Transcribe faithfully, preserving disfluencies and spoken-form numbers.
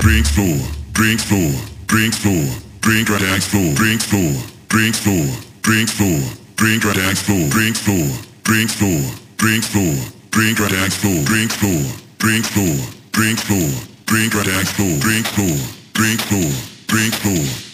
drink store, drink store, drink store, drink dance store, drink store, drink store, drink store, drink dance store, drink store, drink store, drink store, drink dance store, drink store, drink store, drink store, drink dance store, drink store, drink store, drink store.